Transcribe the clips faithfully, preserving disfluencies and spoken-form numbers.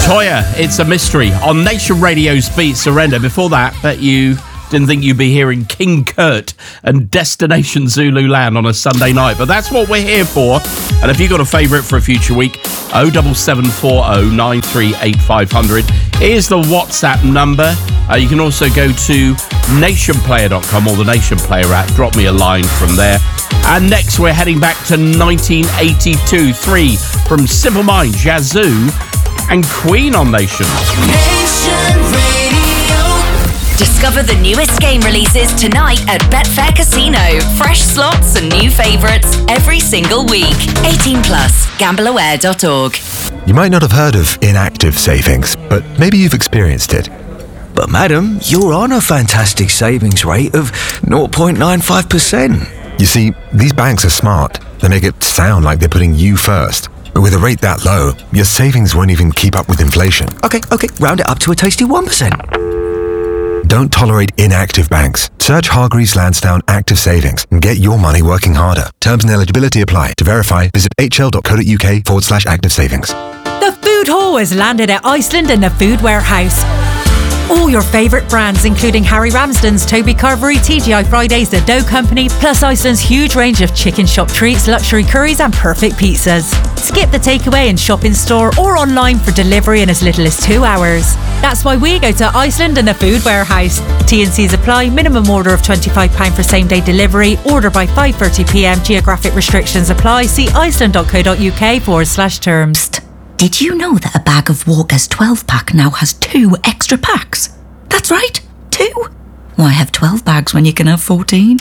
Toya, It's a Mystery on Nation Radio's Beat Surrender. Before that, bet you didn't think you'd be hearing King Kurt and Destination Zululand on a Sunday night, but that's what we're here for. And if you've got a favourite for a future week, oh seven seven four oh nine three eight five hundred. Here's the WhatsApp number. Uh, you can also go to nation player dot com or the Nation Player app. Drop me a line from there. And next, we're heading back to nineteen eighty-two. Three from Simple Minds, Yazoo and Queen on Nation. Nation Radio. Discover the newest game releases tonight at Betfair Casino. Fresh slots and new favourites every single week. eighteen plus, gamble aware dot org. You might not have heard of inactive savings, but maybe you've experienced it. But madam, you're on a fantastic savings rate of zero point nine five percent. You see, these banks are smart. They make it sound like they're putting you first. But with a rate that low, your savings won't even keep up with inflation. Okay, okay, round it up to a tasty one percent. Don't tolerate inactive banks. Search Hargreaves Lansdowne Active Savings and get your money working harder. Terms and eligibility apply. To verify, visit hl.co.uk forward slash active savings. The Food Hall has landed at Iceland in the Food Warehouse. All your favourite brands, including Harry Ramsden's, Toby Carvery, T G I Fridays, The Dough Company, plus Iceland's huge range of chicken shop treats, luxury curries and perfect pizzas. Skip the takeaway and shop in store or online for delivery in as little as two hours. That's why we go to Iceland and the Food Warehouse. T and C's apply. Minimum order of twenty-five pounds for same day delivery. Order by five thirty p m. Geographic restrictions apply. See iceland.co.uk forward slash terms. Did you know that a bag of Walker's twelve pack now has two extra packs? That's right, two. Why have twelve bags when you can have fourteen?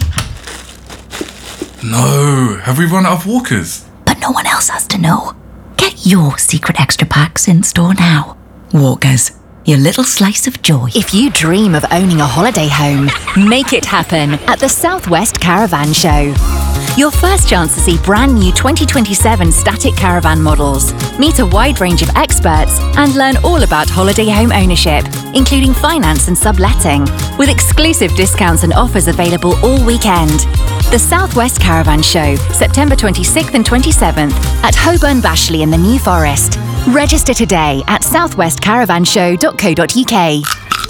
No, have we run out of Walkers? But no one else has to know. Get your secret extra packs in store now. Walker's, your little slice of joy. If you dream of owning a holiday home, make it happen at the Southwest Caravan Show. Your first chance to see brand new twenty twenty-seven static caravan models, meet a wide range of experts, and learn all about holiday home ownership, including finance and subletting, with exclusive discounts and offers available all weekend. The Southwest Caravan Show, September twenty-sixth and twenty-seventh at Holborn Bashley in the New Forest. Register today at southwest caravan show dot co dot uk.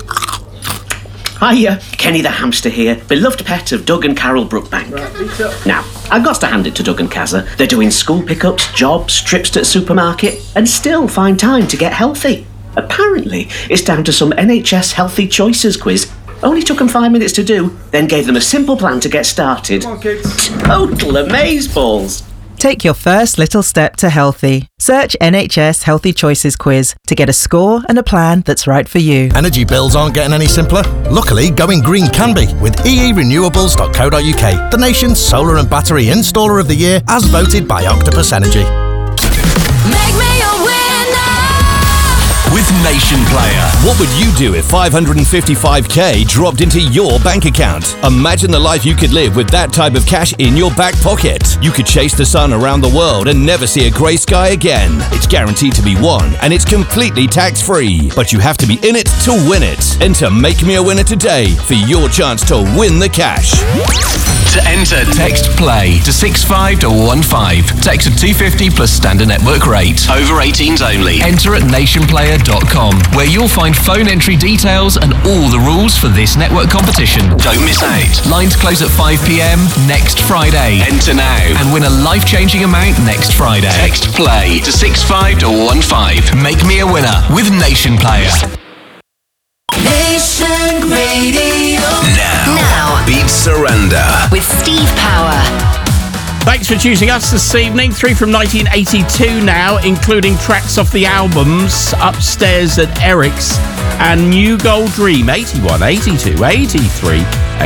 Hiya, Kenny the hamster here, beloved pet of Doug and Carol Brookbank. Right, now, I've got to hand it to Doug and Kazza. They're doing school pickups, jobs, trips to the supermarket, and still find time to get healthy. Apparently, it's down to some N H S Healthy Choices quiz. Only took them five minutes to do, then gave them a simple plan to get started. Come on, kids. Total amazeballs. Take your first little step to healthy. Search N H S Healthy Choices quiz to get a score and a plan that's right for you. Energy bills aren't getting any simpler. Luckily, going green can be with e e renewables dot co dot uk, the nation's solar and battery installer of the year as voted by Octopus Energy. Make me a winner. With Nation Player. What would you do if five hundred fifty-five k dropped into your bank account? Imagine the life you could live with that type of cash in your back pocket. You could chase the sun around the world and never see a grey sky again. It's guaranteed to be won, and it's completely tax-free. But you have to be in it to win it. Enter Make Me a Winner today for your chance to win the cash. To enter, text PLAY to six five one five. Text at two fifty plus standard network rate. Over eighteens only. Enter at nation player dot com, where you'll find phone entry details and all the rules for this network competition. Don't miss out. Lines close at five p m next Friday. Enter now and win a life-changing amount next Friday. Text PLAY to six five one five. Make me a winner with Nation Player. Nation Radio. Now, Now. Beat Surrender. With Steve Power. Thanks for choosing us this evening. Three from nineteen eighty-two now, including tracks off the albums Upstairs at Eric's and New Gold Dream, eighty-one, eighty-two, eighty-three,